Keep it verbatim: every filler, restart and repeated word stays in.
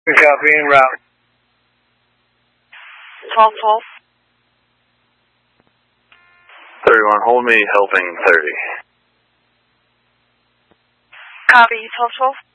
Copy en route. twelve twelve. thirty-one, hold me, helping thirty. Copy, twelve twelve.